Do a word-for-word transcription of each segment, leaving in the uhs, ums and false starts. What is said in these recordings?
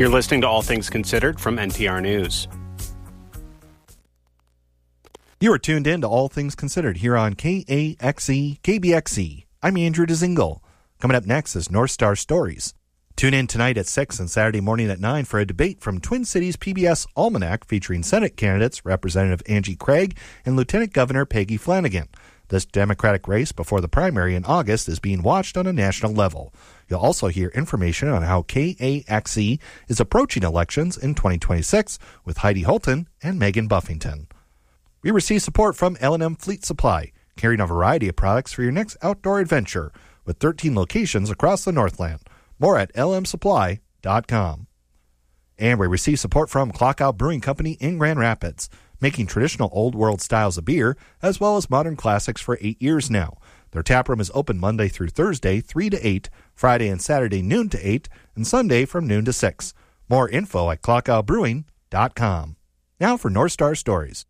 You're listening to All Things Considered from N P R News. You are tuned in to All Things Considered here on K A X E, K B X E. I'm Andrew DeZingle. Coming up next is North Star Stories. Tune in tonight at six and Saturday morning at nine for a debate from Twin Cities P B S Almanac featuring Senate candidates Representative Angie Craig and Lieutenant Governor Peggy Flanagan. This Democratic race before the primary in August is being watched on a national level. You'll also hear information on how K A X E is approaching elections in twenty twenty-six with Heidi Holton and Megan Buffington. We receive support from L and M Fleet Supply, carrying a variety of products for your next outdoor adventure with thirteen locations across the Northland. More at L M supply dot com. And we receive support from Clockout Brewing Company in Grand Rapids, making traditional old world styles of beer as well as modern classics for eight years now. Their taproom is open Monday through Thursday, three to eight, Friday and Saturday, noon to eight, and Sunday from noon to six. More info at clockout brewing dot com. Now for North Star Stories.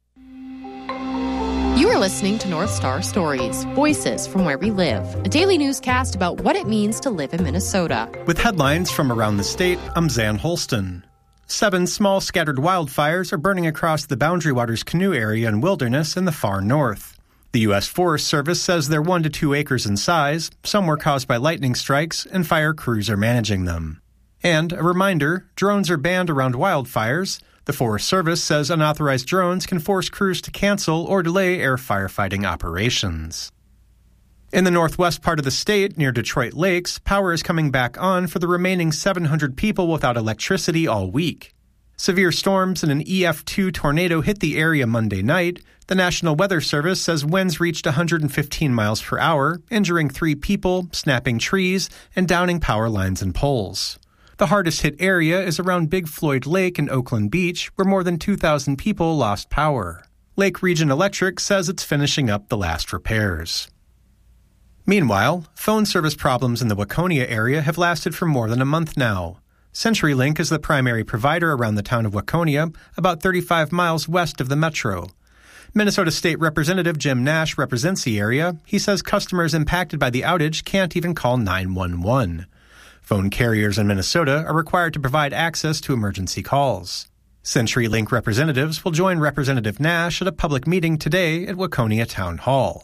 You are listening to North Star Stories, Voices from Where We Live, a daily newscast about what it means to live in Minnesota. With headlines from around the state, I'm Zan Holston. Seven small scattered wildfires are burning across the Boundary Waters Canoe area and wilderness in the far north. The U S Forest Service says they're one to two acres in size, some were caused by lightning strikes, and fire crews are managing them. And a reminder, drones are banned around wildfires. The Forest Service says unauthorized drones can force crews to cancel or delay air firefighting operations. In the northwest part of the state, near Detroit Lakes, power is coming back on for the remaining seven hundred people without electricity all week. Severe storms and an E F two tornado hit the area Monday night. The National Weather Service says winds reached one hundred fifteen miles per hour, injuring three people, snapping trees, and downing power lines and poles. The hardest hit area is around Big Floyd Lake in Oakland Beach, where more than two thousand people lost power. Lake Region Electric says it's finishing up the last repairs. Meanwhile, phone service problems in the Waconia area have lasted for more than a month now. CenturyLink is the primary provider around the town of Waconia, about thirty-five miles west of the metro. Minnesota State Representative Jim Nash represents the area. He says customers impacted by the outage can't even call nine one one. Phone carriers in Minnesota are required to provide access to emergency calls. CenturyLink representatives will join Representative Nash at a public meeting today at Waconia Town Hall.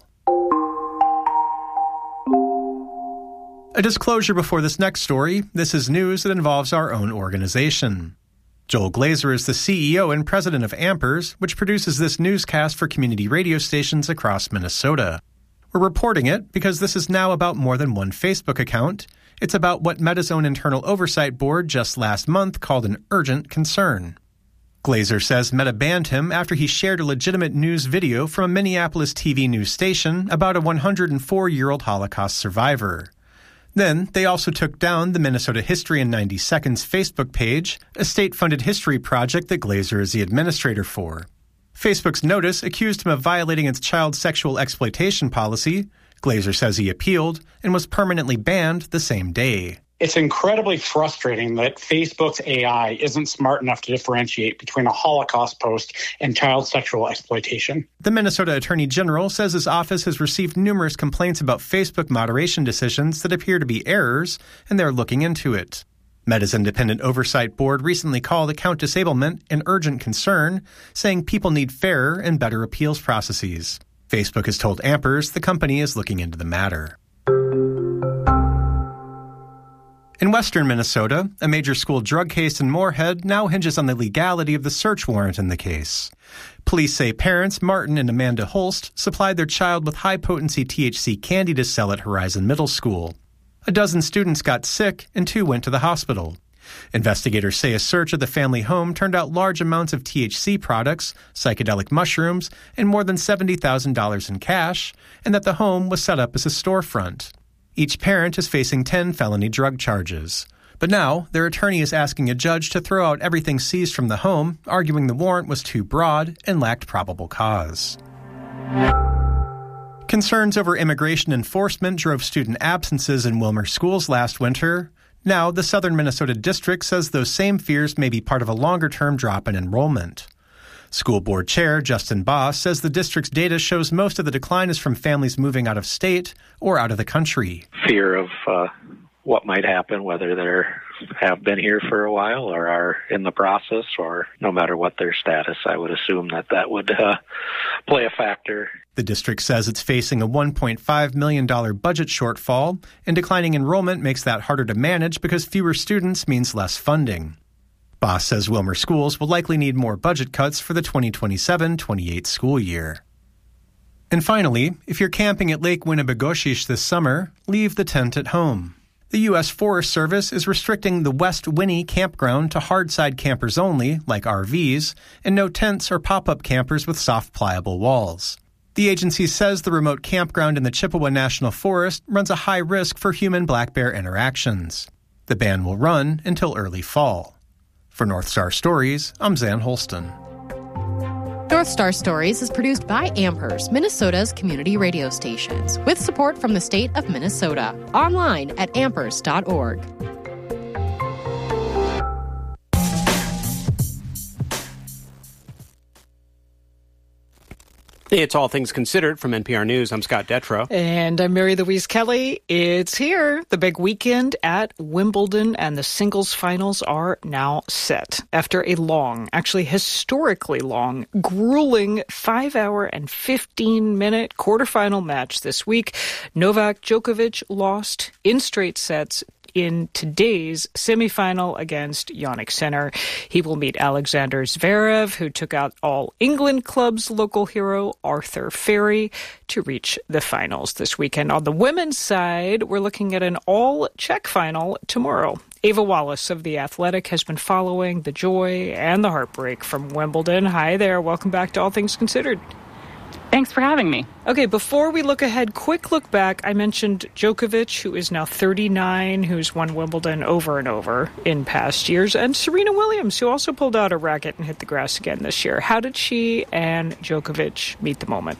A disclosure before this next story. This is news that involves our own organization. Joel Glazer is the C E O and president of Ampers, which produces this newscast for community radio stations across Minnesota. We're reporting it because this is now about more than one Facebook account. It's about what Meta's own internal oversight board just last month called an urgent concern. Glazer says Meta banned him after he shared a legitimate news video from a Minneapolis T V news station about a one hundred four-year-old Holocaust survivor. Then they also took down the Minnesota History in ninety seconds Facebook page, a state-funded history project that Glazer is the administrator for. Facebook's notice accused him of violating its child sexual exploitation policy. Glazer says he appealed and was permanently banned the same day. It's incredibly frustrating that Facebook's A I isn't smart enough to differentiate between a Holocaust post and child sexual exploitation. The Minnesota Attorney General says his office has received numerous complaints about Facebook moderation decisions that appear to be errors, and they're looking into it. Meta's independent oversight board recently called account disablement an urgent concern, saying people need fairer and better appeals processes. Facebook has told Ampers the company is looking into the matter. In western Minnesota, a major school drug case in Moorhead now hinges on the legality of the search warrant in the case. Police say parents Martin and Amanda Holst supplied their child with high-potency T H C candy to sell at Horizon Middle School. A dozen students got sick and two went to the hospital. Investigators say a search of the family home turned out large amounts of T H C products, psychedelic mushrooms, and more than seventy thousand dollars in cash, and that the home was set up as a storefront. Each parent is facing ten felony drug charges. But now, their attorney is asking a judge to throw out everything seized from the home, arguing the warrant was too broad and lacked probable cause. Concerns over immigration enforcement drove student absences in Wilmer schools last winter. Now, the Southern Minnesota District says those same fears may be part of a longer-term drop in enrollment. School Board Chair Justin Boss says the district's data shows most of the decline is from families moving out of state or out of the country. Fear of uh, what might happen, whether they have been here for a while or are in the process, or no matter what their status, I would assume that that would uh, play a factor. The district says it's facing a one point five million dollars budget shortfall, and declining enrollment makes that harder to manage because fewer students means less funding. Boss says Willmar schools will likely need more budget cuts for the twenty twenty-seven twenty-eight school year. And finally, if you're camping at Lake Winnibigoshish this summer, leave the tent at home. The U S Forest Service is restricting the West Winnie campground to hardside campers only, like R Vs, and no tents or pop-up campers with soft, pliable walls. The agency says the remote campground in the Chippewa National Forest runs a high risk for human black bear interactions. The ban will run until early fall. For North Star Stories, I'm Zan Holston. North Star Stories is produced by Ampers, Minnesota's community radio stations, with support from the state of Minnesota. Online at ampers dot org. It's All Things Considered from N P R News. I'm Scott Detrow. And I'm Mary Louise Kelly. It's here. The big weekend at Wimbledon, and the singles finals are now set. After a long, actually historically long, grueling five hour and fifteen minute quarterfinal match this week, Novak Djokovic lost in straight sets in today's semifinal against Jannik Sinner. He will meet Alexander Zverev, who took out All England Club's local hero, Arthur Ferry, to reach the finals this weekend. On the women's side, we're looking at an all-Czech final tomorrow. Ava Wallace of The Athletic has been following the joy and the heartbreak from Wimbledon. Hi there. Welcome back to All Things Considered. Thanks for having me. Okay, before we look ahead, quick look back. I mentioned Djokovic, who is now thirty-nine, who's won Wimbledon over and over in past years, and Serena Williams, who also pulled out a racket and hit the grass again this year. How did she and Djokovic meet the moment?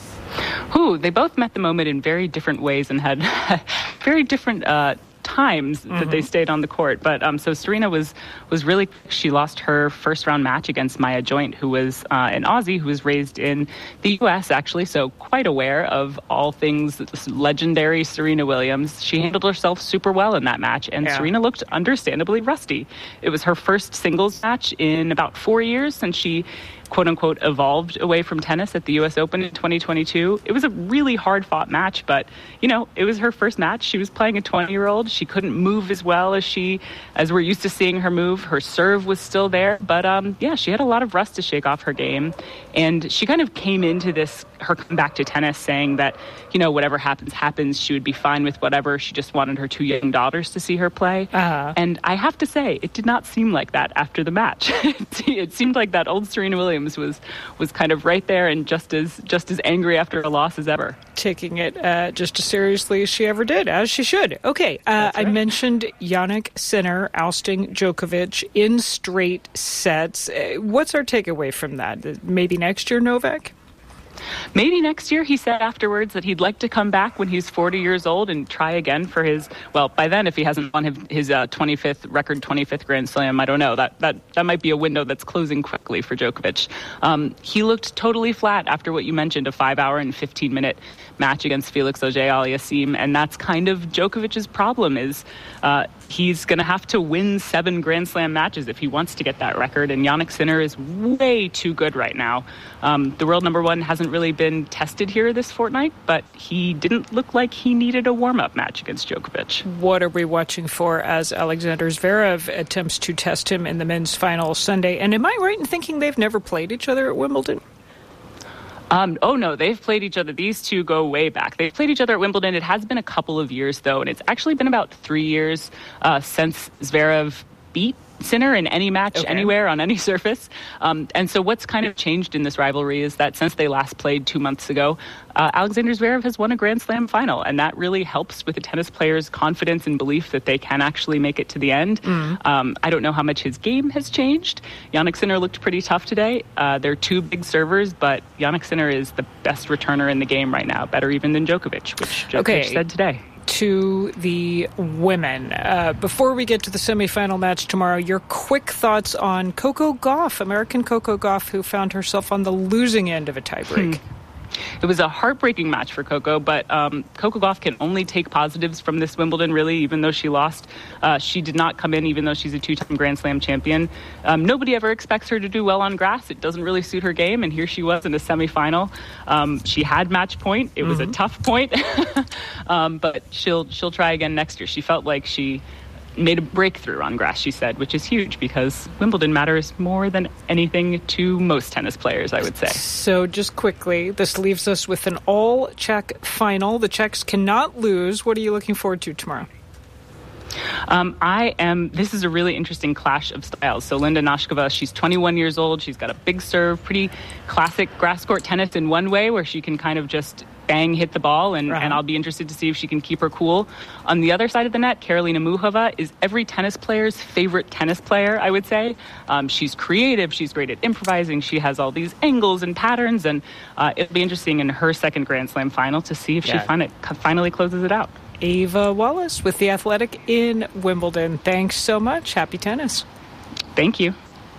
Ooh, they both met the moment in very different ways and had very different uh times that mm-hmm. they stayed on the court. But um, so Serena was was really, she lost her first round match against Maya Joint, who was uh, an Aussie who was raised in the U S actually, so quite aware of all things legendary Serena Williams. She handled herself super well in that match, and yeah. Serena looked understandably rusty. It was her first singles match in about four years since she quote-unquote evolved away from tennis at the U S Open in twenty twenty-two. It was a really hard-fought match, but, you know, it was her first match. She was playing a twenty-year-old. She couldn't move as well as she, as we're used to seeing her move. Her serve was still there, but, um, yeah, she had a lot of rust to shake off her game. And she kind of came into this, her comeback to tennis, saying that, you know, whatever happens, happens. She would be fine with whatever. She just wanted her two young daughters to see her play. Uh-huh. And I have to say, it did not seem like that after the match. It seemed like that old Serena Williams was was kind of right there and just as just as angry after a loss as ever. Taking it uh, just as seriously as she ever did, as she should. Okay, uh, right. I mentioned Jannik Sinner ousting Djokovic in straight sets. Uh, what's our takeaway from that? Maybe next year, Novak? Maybe next year. He said afterwards that he'd like to come back when he's forty years old and try again for his, well, by then, if he hasn't won his, his uh, twenty-fifth record, twenty-fifth Grand Slam, I don't know. That that that might be a window that's closing quickly for Djokovic. Um, he looked totally flat after what you mentioned, a five hour and fifteen minute match against Felix Auger-Aliassime, and that's kind of Djokovic's problem is uh, he's going to have to win seven Grand Slam matches if he wants to get that record, and Jannik Sinner is way too good right now. Um, the world number one hasn't really been tested here this fortnight, but he didn't look like he needed a warm-up match against Djokovic. What are we watching for as Alexander Zverev attempts to test him in the men's final Sunday? And am I right in thinking they've never played each other at Wimbledon? Um, oh, no, they've played each other. These two go way back. They've played each other at Wimbledon. It has been a couple of years, though, and it's actually been about three years uh, since Zverev beat Sinner in any match, okay. anywhere, on any surface. Um, and so what's kind of changed in this rivalry is that since they last played two months ago, uh, Alexander Zverev has won a Grand Slam final, and that really helps with the tennis player's confidence and belief that they can actually make it to the end. Mm. Um, I don't know how much his game has changed. Jannik Sinner looked pretty tough today. Uh, they're two big servers, but Jannik Sinner is the best returner in the game right now, better even than Djokovic, which Djokovic okay. said today. To the women. Uh, before we get to the semifinal match tomorrow, your quick thoughts on Coco Gauff, American Coco Gauff, who found herself on the losing end of a tiebreak. Hmm. It was a heartbreaking match for Coco, but um, Coco Gauff can only take positives from this Wimbledon, really, even though she lost. Uh, she did not come in, even though she's a two-time Grand Slam champion. Um, nobody ever expects her to do well on grass. It doesn't really suit her game, and here she was in a semifinal. Um, she had match point. It was mm-hmm. a tough point, um, but she'll she'll try again next year. She felt like she made a breakthrough on grass, she said, which is huge because Wimbledon matters more than anything to most tennis players, I would say. So just quickly, this leaves us with an all-Czech final. The Czechs cannot lose. What are you looking forward to tomorrow? Um, I am, this is a really interesting clash of styles. So Linda Noskova, she's twenty-one years old. She's got a big serve, pretty classic grass court tennis in one way where she can kind of just bang, hit the ball, and, uh-huh. and I'll be interested to see if she can keep her cool. On the other side of the net, Karolina Muchova is every tennis player's favorite tennis player, I would say. Um, she's creative. She's great at improvising. She has all these angles and patterns, and uh, it'll be interesting in her second Grand Slam final to see if yeah. she fin- finally closes it out. Ava Wallace with The Athletic in Wimbledon. Thanks so much. Happy tennis. Thank you.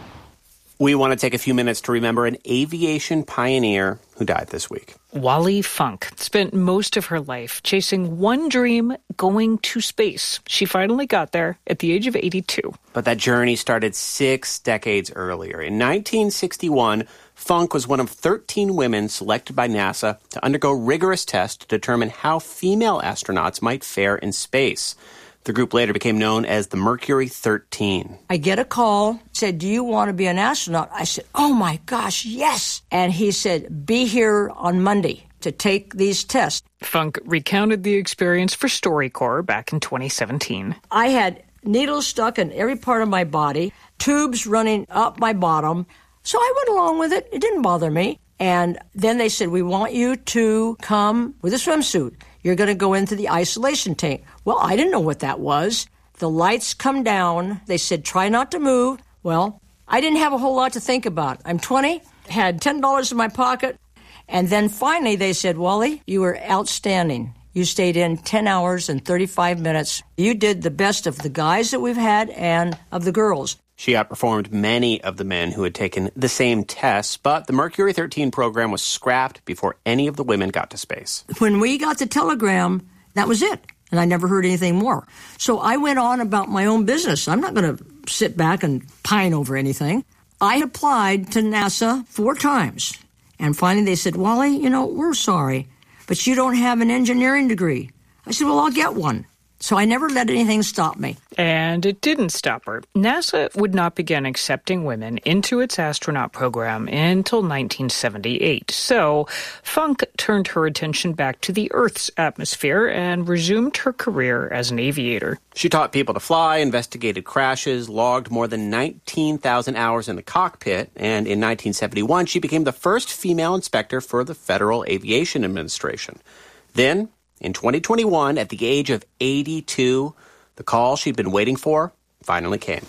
We want to take a few minutes to remember an aviation pioneer who died this week. Wally Funk spent most of her life chasing one dream, going to space. She finally got there at the age of eighty-two. But that journey started six decades earlier. In nineteen sixty-one, Funk was one of thirteen women selected by NASA to undergo rigorous tests to determine how female astronauts might fare in space. The group later became known as the Mercury thirteen. I get a call, said, do you want to be an astronaut? I said, oh my gosh, yes. And he said, be here on Monday to take these tests. Funk recounted the experience for StoryCorps back in twenty seventeen. I had needles stuck in every part of my body, tubes running up my bottom. So I went along with it. It didn't bother me. And then they said, we want you to come with a swimsuit. You're going to go into the isolation tank. Well, I didn't know what that was. The lights come down. They said, try not to move. Well, I didn't have a whole lot to think about. I'm twenty, had ten dollars in my pocket. And then finally they said, Wally, you were outstanding. You stayed in ten hours and thirty-five minutes. You did the best of the guys that we've had and of the girls. She outperformed many of the men who had taken the same tests, but the Mercury thirteen program was scrapped before any of the women got to space. When we got the telegram, that was it, and I never heard anything more. So I went on about my own business. I'm not going to sit back and pine over anything. I applied to NASA four times, and finally they said, Wally, you know, we're sorry, but you don't have an engineering degree. I said, well, I'll get one. So I never let anything stop me. And it didn't stop her. NASA would not begin accepting women into its astronaut program until nineteen seventy-eight. So Funk turned her attention back to the Earth's atmosphere and resumed her career as an aviator. She taught people to fly, investigated crashes, logged more than nineteen thousand hours in the cockpit, and in nineteen seventy-one, she became the first female inspector for the Federal Aviation Administration. Then, in twenty twenty-one, at the age of eighty-two, the call she'd been waiting for finally came.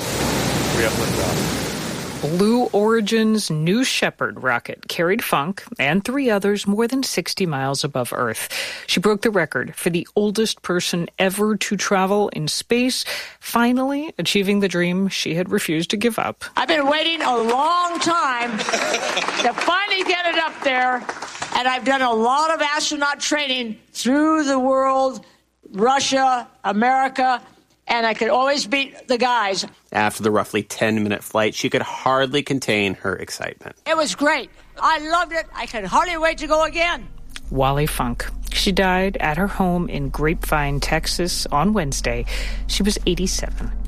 Blue Origin's New Shepard rocket carried Funk and three others more than sixty miles above Earth. She broke the record for the oldest person ever to travel in space, finally achieving the dream she had refused to give up. I've been waiting a long time to finally get it up there, and I've done a lot of astronaut training through the world, Russia, America, and I could always beat the guys. After the roughly ten-minute flight, she could hardly contain her excitement. It was great. I loved it. I could hardly wait to go again. Wally Funk. She died at her home in Grapevine, Texas on Wednesday. She was eighty-seven.